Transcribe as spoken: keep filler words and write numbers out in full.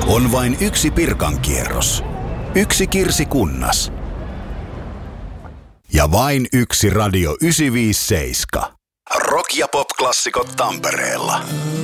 On vain yksi Pirkankierros, yksi Kirsikunnas ja vain yksi Radio yhdeksänsataaviisikymmentäseitsemän. Rock- ja pop-klassikot Tampereella.